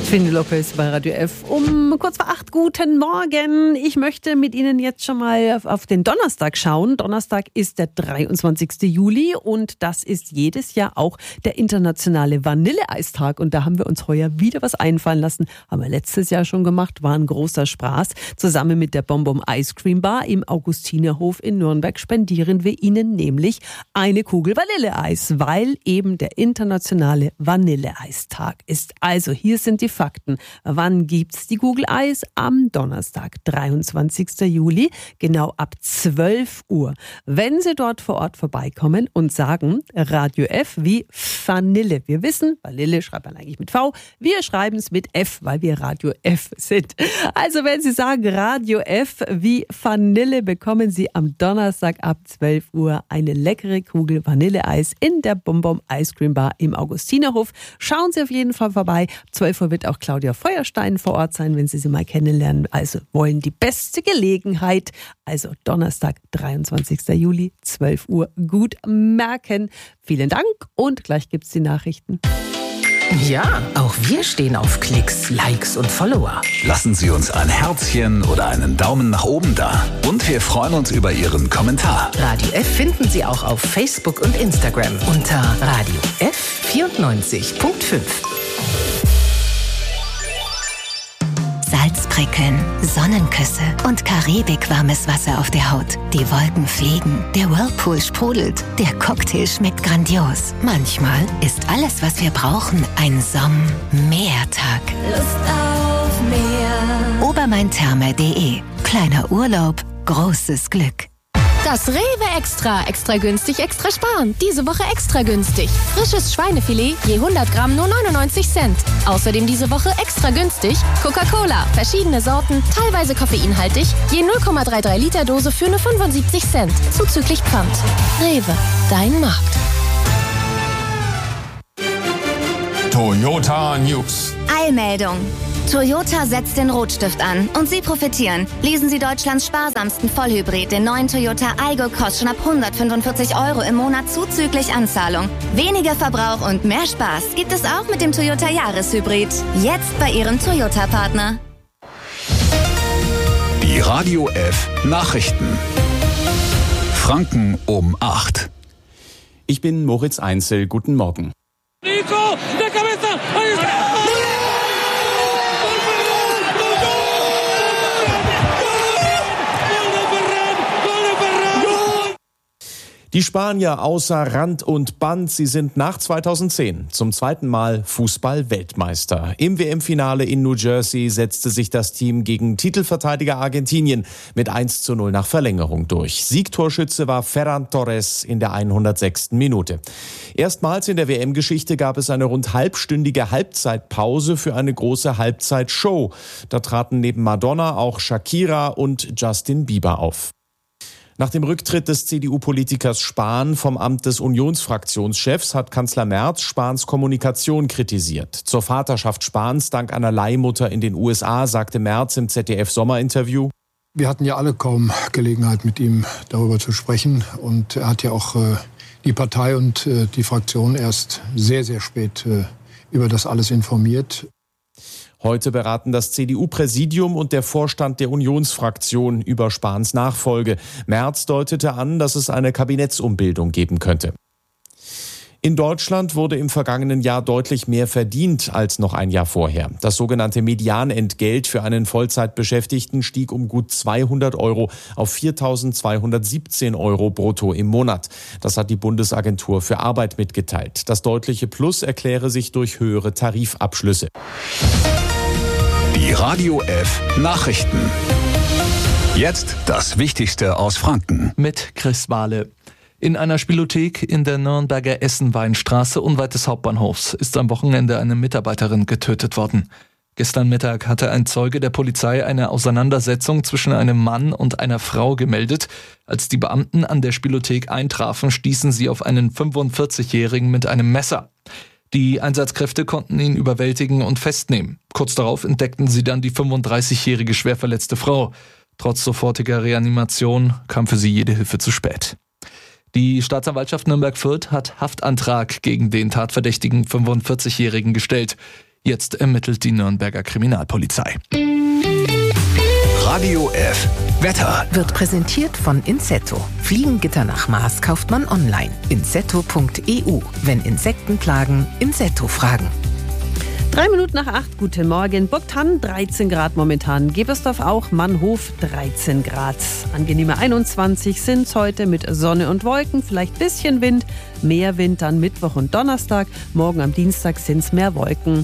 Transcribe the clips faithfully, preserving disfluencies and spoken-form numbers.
Cindy Lopez bei Radio F um kurz vor acht. Guten Morgen. Ich möchte mit Ihnen jetzt schon mal auf den Donnerstag schauen. Donnerstag ist der dreiundzwanzigste Juli und das ist jedes Jahr auch der internationale Vanilleeistag. Und da haben wir uns heuer wieder was einfallen lassen. Haben wir letztes Jahr schon gemacht, war ein großer Spaß. Zusammen mit der Bonbon Ice Cream Bar im Augustinerhof in Nürnberg spendieren wir Ihnen nämlich eine Kugel Vanilleeis, weil eben der internationale Vanilleeistag ist. Also hier sind die Fakten. Wann gibt's die Kugel Eis? Am Donnerstag, dreiundzwanzigsten Juli, genau ab zwölf Uhr. Wenn Sie dort vor Ort vorbeikommen und sagen Radio F wie Vanille. Wir wissen, Vanille schreibt man eigentlich mit V. Wir schreiben es mit F, weil wir Radio F sind. Also wenn Sie sagen Radio F wie Vanille, bekommen Sie am Donnerstag ab zwölf Uhr eine leckere Kugel Vanilleeis in der Bonbon Ice Cream Bar im Augustinerhof. Schauen Sie auf jeden Fall vorbei. zwölf Uhr wird auch Claudia Feuerstein vor Ort sein, wenn Sie sie mal kennenlernen. Also wollen die beste Gelegenheit. Also Donnerstag, dreiundzwanzigsten Juli, zwölf Uhr. Gut merken. Vielen Dank und gleich gibt's die Nachrichten. Ja, auch wir stehen auf Klicks, Likes und Follower. Lassen Sie uns ein Herzchen oder einen Daumen nach oben da. Und wir freuen uns über Ihren Kommentar. Radio F finden Sie auch auf Facebook und Instagram unter Radio F vierundneunzig Komma fünf. Salzprickeln, Sonnenküsse und karibikwarmes Wasser auf der Haut. Die Wolken fliegen, der Whirlpool sprudelt, der Cocktail schmeckt grandios. Manchmal ist alles, was wir brauchen, ein Somm-Meertag. Lust auf Meer. Obermaintherme punkt de. Kleiner Urlaub, großes Glück. Das Rewe Extra. Extra günstig, extra sparen. Diese Woche extra günstig. Frisches Schweinefilet je hundert Gramm nur neunundneunzig Cent. Außerdem diese Woche extra günstig Coca-Cola. Verschiedene Sorten, teilweise koffeinhaltig. Je null Komma dreiunddreißig Liter Dose für nur fünfundsiebzig Cent. Zuzüglich Pfand. Rewe, dein Markt. Toyota News. Eilmeldung. Toyota setzt den Rotstift an und Sie profitieren. Lesen Sie Deutschlands sparsamsten Vollhybrid, den neuen Toyota Aygo, kostet schon ab hundertfünfundvierzig Euro im Monat zuzüglich Anzahlung. Weniger Verbrauch und mehr Spaß gibt es auch mit dem Toyota Jahreshybrid. Jetzt bei Ihrem Toyota-Partner. Die Radio F Nachrichten. Franken um acht. Ich bin Moritz Einzel. Guten Morgen. Nico, der Cabeza, ahí está. Die Spanier außer Rand und Band, sie sind nach zweitausendzehn zum zweiten Mal Fußball-Weltmeister. Im W M-Finale in New Jersey setzte sich das Team gegen Titelverteidiger Argentinien mit eins zu null nach Verlängerung durch. Siegtorschütze war Ferran Torres in der hundertsechsten Minute. Erstmals in der W M-Geschichte gab es eine rund halbstündige Halbzeitpause für eine große Halbzeitshow. Da traten neben Madonna auch Shakira und Justin Bieber auf. Nach dem Rücktritt des C D U-Politikers Spahn vom Amt des Unionsfraktionschefs hat Kanzler Merz Spahns Kommunikation kritisiert. Zur Vaterschaft Spahns dank einer Leihmutter in den U S A sagte Merz im Z D F-Sommerinterview: Wir hatten ja alle kaum Gelegenheit, mit ihm darüber zu sprechen. Und er hat ja auch äh, die Partei und äh, die Fraktion erst sehr, sehr spät äh, über das alles informiert. Heute beraten das C D U-Präsidium und der Vorstand der Unionsfraktion über Spahns Nachfolge. Merz deutete an, dass es eine Kabinettsumbildung geben könnte. In Deutschland wurde im vergangenen Jahr deutlich mehr verdient als noch ein Jahr vorher. Das sogenannte Medianentgelt für einen Vollzeitbeschäftigten stieg um gut zweihundert Euro auf viertausendzweihundertsiebzehn Euro brutto im Monat. Das hat die Bundesagentur für Arbeit mitgeteilt. Das deutliche Plus erkläre sich durch höhere Tarifabschlüsse. Die Radio F Nachrichten. Jetzt das Wichtigste aus Franken. Mit Chris Wahle. In einer Spielothek in der Nürnberger Essenweinstraße unweit des Hauptbahnhofs ist am Wochenende eine Mitarbeiterin getötet worden. Gestern Mittag hatte ein Zeuge der Polizei eine Auseinandersetzung zwischen einem Mann und einer Frau gemeldet. Als die Beamten an der Spielothek eintrafen, stießen sie auf einen fünfundvierzigjährigen mit einem Messer. Die Einsatzkräfte konnten ihn überwältigen und festnehmen. Kurz darauf entdeckten sie dann die fünfunddreißigjährige schwer verletzte Frau. Trotz sofortiger Reanimation kam für sie jede Hilfe zu spät. Die Staatsanwaltschaft Nürnberg-Fürth hat Haftantrag gegen den tatverdächtigen fünfundvierzigjährigen gestellt. Jetzt ermittelt die Nürnberger Kriminalpolizei. Radio F Wetter wird präsentiert von Insetto. Fliegengitter nach Maß kauft man online. insetto punkt e u. Wenn Insekten plagen, Insetto fragen. Drei Minuten nach acht, guten Morgen. Burgthann dreizehn Grad momentan. Gebersdorf auch, Mannhof dreizehn Grad. Angenehme einundzwanzig sind es heute mit Sonne und Wolken, vielleicht ein bisschen Wind. Mehr Wind dann Mittwoch und Donnerstag. Morgen am Dienstag sind es mehr Wolken.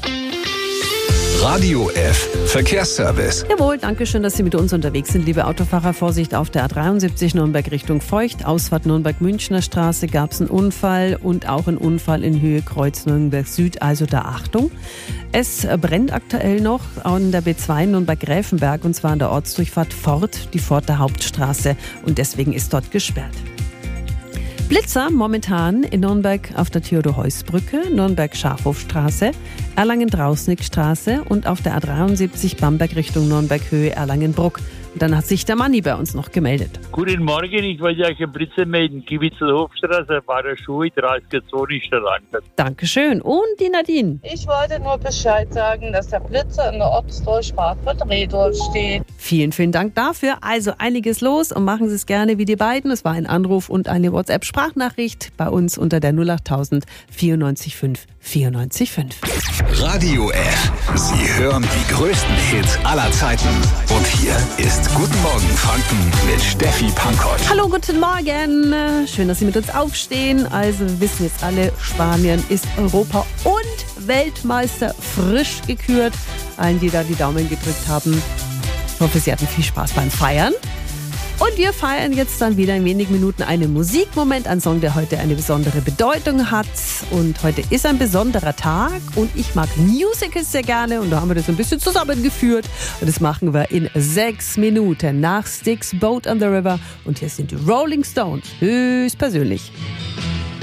Radio F Verkehrsservice. Jawohl, danke schön, dass Sie mit uns unterwegs sind, liebe Autofahrer. Vorsicht auf der A dreiundsiebzig Nürnberg Richtung Feucht. Ausfahrt Nürnberg-Münchner Straße gab es einen Unfall und auch einen Unfall in Höhe Kreuz Nürnberg Süd. Also da Achtung. Es brennt aktuell noch an der B zwei Nürnberg-Gräfenberg und zwar an der Ortsdurchfahrt Fort, die Forter Hauptstraße. Und deswegen ist dort gesperrt. Blitzer momentan in Nürnberg auf der Theodor-Heuss-Brücke, Nürnberg-Schafhofstraße, Erlangen-Drausnick-Straße und auf der A dreiundsiebzig Bamberg Richtung Nürnberg-Höhe Erlangen-Bruck. Und dann hat sich der Manni bei uns noch gemeldet. Guten Morgen, ich wollte euch einen Blitzer melden. Gewitzer Hofstraße, war der Schuh, dreißig Zone ist der Landwirt. Dankeschön. Und die Nadine? Ich wollte nur Bescheid sagen, dass der Blitzer in der Ortsdurchfahrt von Redolf steht. Vielen, vielen Dank dafür. Also einiges los und machen Sie es gerne wie die beiden. Es war ein Anruf und eine WhatsApp-Sprachnachricht bei uns unter der null acht null null vierundneunzig fünf vierundneunzig fünf. Radio F. Sie hören die größten Hits aller Zeiten. Und hier ist Guten Morgen Franken mit Steffi Pankott. Hallo, guten Morgen. Schön, dass Sie mit uns aufstehen. Also wir wissen jetzt alle, Spanien ist Europa- und Weltmeister frisch gekürt. Allen, die da die Daumen gedrückt haben. Ich hoffe, Sie hatten viel Spaß beim Feiern. Und wir feiern jetzt dann wieder in wenigen Minuten einen Musikmoment, ein Song, der heute eine besondere Bedeutung hat. Und heute ist ein besonderer Tag und ich mag Musicals sehr gerne und da haben wir das ein bisschen zusammengeführt. Und das machen wir in sechs Minuten nach Styx, Boat on the River. Und hier sind die Rolling Stones, höchstpersönlich.